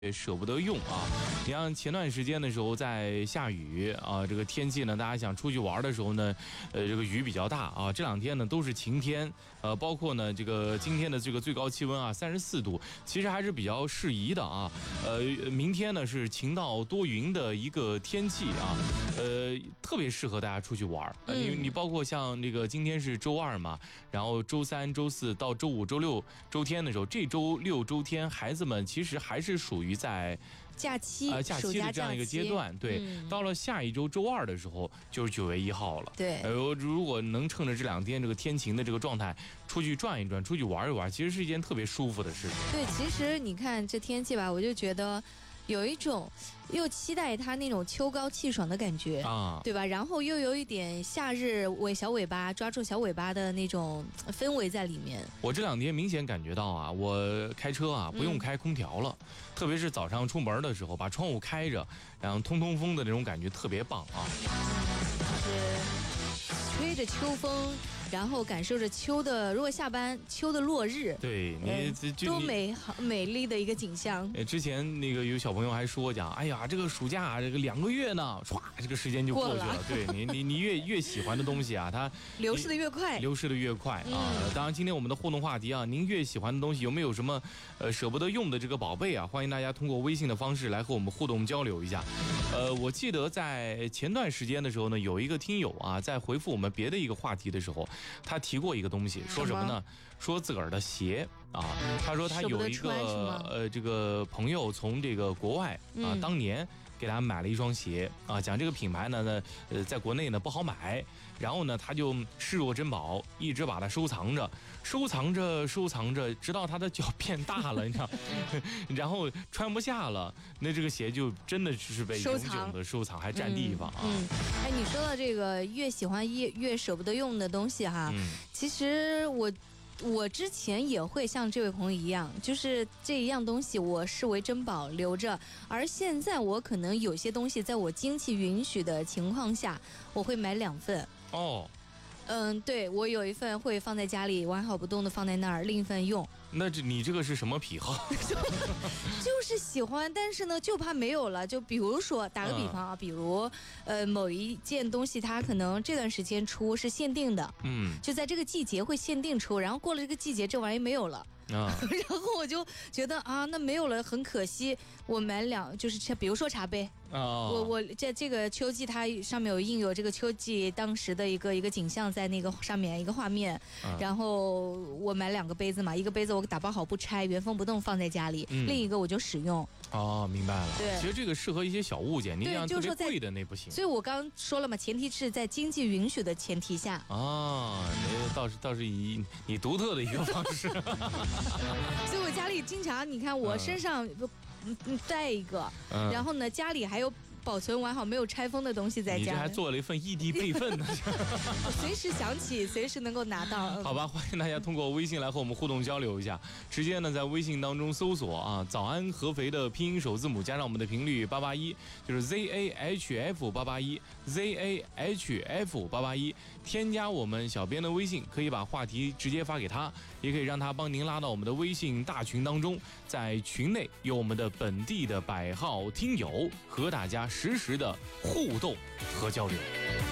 也舍不得用啊！你像前段时间的时候在下雨啊，这个天气呢，大家想出去玩的时候呢，这个雨比较大啊。这两天呢都是晴天，包括呢这个今天的这个最高气温啊34度，其实还是比较适宜的啊。明天呢是晴到多云的一个天气啊，特别适合大家出去玩。你包括像这个今天是周二嘛，然后周三、周四到周五、周六、周天的时候，这周六周天孩子们其实还是属于在假期的这样一个阶段，对，到了下一周周二的时候就是9月1号了， 对， 如果能趁着这两天这个天晴的这个状态出去转一转，出去玩一玩，其实是一件特别舒服的事情。 对，其实你看这天气吧，我就觉得有一种又期待它那种秋高气爽的感觉啊，对吧？然后又有一点夏日小尾巴抓住小尾巴的那种氛围在里面。我这两天明显感觉到啊，我开车啊不用开空调了，特别是早上出门的时候，把窗户开着，然后通通风的那种感觉特别棒啊， 就是吹着秋风。然后感受着如果下班秋的落日， 对你多美丽的一个景象。 之前那个有小朋友还说讲，哎呀，这个暑假这个2个月呢，唰，这个时间就过去了。对你越喜欢的东西啊，它流逝的越快啊。当然，今天我们的互动话题啊，您越喜欢的东西有没有什么舍不得用的这个宝贝啊？欢迎大家通过微信的方式来和我们互动交流一下。我记得在前段时间的时候呢，有一个听友啊，在回复我们别的一个话题的时候，他提过一个东西，说什么呢？说自个儿的鞋啊，他说他有一个这个朋友从这个国外啊，当年给他买了一双鞋啊，讲这个品牌呢，在国内呢不好买，然后呢他就视若珍宝，一直把它收藏着，直到他的脚变大了，你知道，然后穿不下了，那这个鞋就真的是被永久的收藏，还占地方啊。 哎，你说到这个越喜欢越舍不得用的东西哈，其实我之前也会像这位朋友一样，就是这一样东西我视为珍宝留着，而现在我可能有些东西在我经济允许的情况下，我会买2份哦。 对，我有一份会放在家里完好不动的放在那儿，另一份用。 那你这个是什么癖好？ 就是喜欢，但是呢就怕没有了。就比如说打个比方啊，比如某一件东西它可能这段时间出是限定的，就在这个季节会限定出，然后过了这个季节这玩意没有了。然后我就觉得啊，那没有了很可惜，我买就是比如说茶杯，我这个秋季它上面印有这个秋季当时的一个景象在那个上面一个画面，然后我买2个杯子嘛，一个杯子我打包好不拆，原封不动放在家里，另一个我就使用。 哦，明白了。 对， 其实这个适合一些小物件，你像特别贵的那不行。 所以我刚刚说了嘛，前提是在经济允许的前提下。 啊，倒是以你独特的一个方式。 所以我家里经常，你看我身上带一个，然后呢家里还有保存完好没有拆封的东西在家。 你这还做了一份异地备份呢。 我随时想起，随时能够拿到。 好吧，欢迎大家通过微信来和我们互动交流一下。直接呢在微信当中搜索啊，早安合肥的拼音首字母加上我们的频率881，就是 ZAHF881 ZAHF881，添加我们小编的微信，可以把话题直接发给他，也可以让他帮您拉到我们的微信大群当中，在群内有我们的本地的100号听友和大家实时的互动和交流。